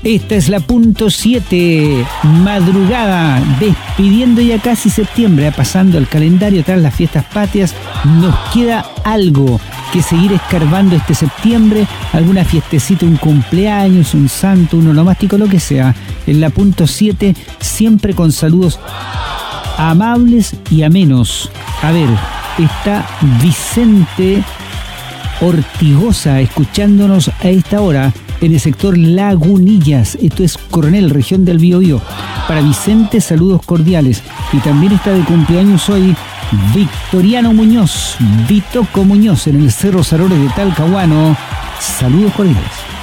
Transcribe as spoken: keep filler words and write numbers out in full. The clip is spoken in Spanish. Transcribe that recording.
Esta es la punto siete, madrugada, despidiendo ya casi septiembre, pasando el calendario tras las fiestas patrias. Nos queda algo que seguir escarbando este septiembre, alguna fiestecita, un cumpleaños, un santo, un onomástico, lo que sea. En la punto siete, siempre con saludos amables y amenos. A ver, está Vicente Ortigosa escuchándonos a esta hora en el sector Lagunillas. Esto es Coronel, región del Biobío. Para Vicente, saludos cordiales. Y también está de cumpleaños hoy Victoriano Muñoz, Vitoco Muñoz, en el Cerro Sarores de Talcahuano. Saludos cordiales.